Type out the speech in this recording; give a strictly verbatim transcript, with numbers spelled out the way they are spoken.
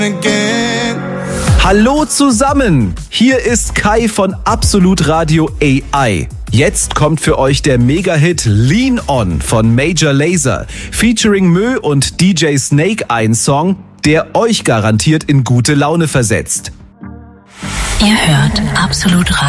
Hallo zusammen, hier ist Kai von Absolut Radio A I. Jetzt kommt für euch der Mega-Hit Lean On von Major Lazer, featuring Mö und D J Snake, ein Song, der euch garantiert in gute Laune versetzt. Ihr hört Absolut Radio.